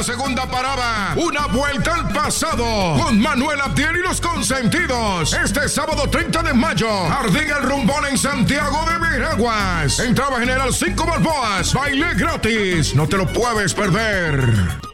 segunda parada, una vuelta al pasado, con Manuel Abdiel y los Consentidos. Este sábado 30 de mayo, Jardín El Rumbón en Santiago de Veraguas. Entrada general 5 balboas, baile gratis. No te lo puedes perder.